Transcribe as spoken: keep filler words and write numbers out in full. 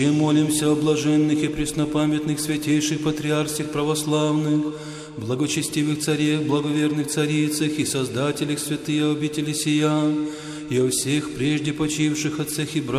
И молимся о блаженных и преснопамятных святейших патриарсих православных, благочестивых царях, благоверных царицах и создателях святые обители сия, и о всех прежде почивших отцах и братьях,